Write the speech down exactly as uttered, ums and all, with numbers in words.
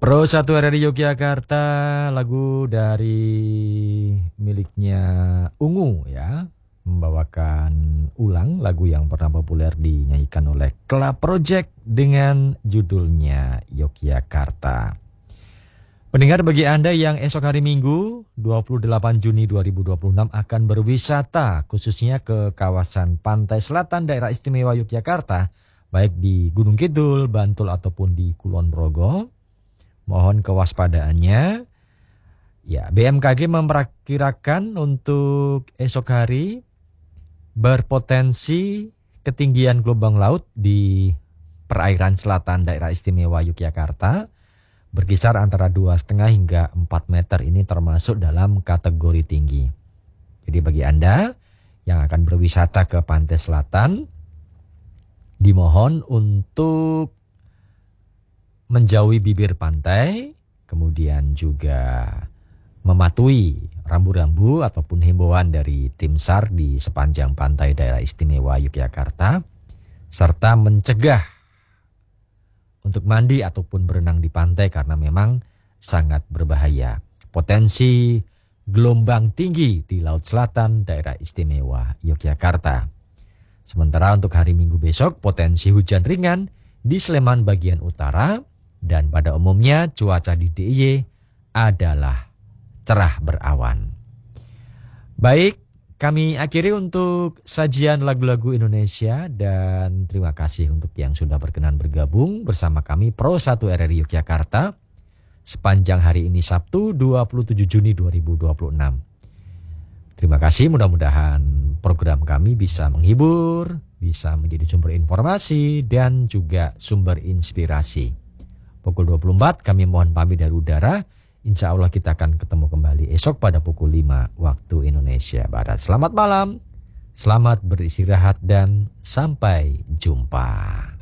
Pro satu R R I Yogyakarta, lagu dari miliknya Ungu ya, membawakan ulang lagu yang pernah populer dinyanyikan oleh Club Project dengan judulnya Yogyakarta. Pendengar, bagi Anda yang esok hari Minggu dua puluh delapan Juni dua ribu dua puluh enam akan berwisata khususnya ke kawasan pantai selatan daerah istimewa Yogyakarta, baik di Gunung Kidul, Bantul ataupun di Kulon Progo, mohon kewaspadaannya. Ya, B M K G memperkirakan untuk esok hari berpotensi ketinggian gelombang laut di perairan selatan daerah istimewa Yogyakarta berkisar antara dua koma lima hingga empat meter. Ini termasuk dalam kategori tinggi. Jadi bagi Anda yang akan berwisata ke pantai selatan, dimohon untuk menjauhi bibir pantai, kemudian juga mematuhi rambu-rambu ataupun himbauan dari tim SAR di sepanjang pantai daerah istimewa Yogyakarta, serta mencegah untuk mandi ataupun berenang di pantai karena memang sangat berbahaya. Potensi gelombang tinggi di Laut Selatan daerah istimewa Yogyakarta. Sementara untuk hari Minggu besok potensi hujan ringan di Sleman bagian utara, dan pada umumnya cuaca di D I Y adalah cerah berawan. Baik, kami akhiri untuk sajian lagu-lagu Indonesia, dan terima kasih untuk yang sudah berkenan bergabung bersama kami Pro satu R R I Yogyakarta sepanjang hari ini Sabtu dua puluh tujuh Juni dua ribu dua puluh enam. Terima kasih, mudah-mudahan program kami bisa menghibur, bisa menjadi sumber informasi dan juga sumber inspirasi. Pukul dua puluh empat kami mohon pamit dari udara. Insya Allah kita akan ketemu kembali esok pada pukul lima waktu Indonesia Barat. Selamat malam, selamat beristirahat dan sampai jumpa.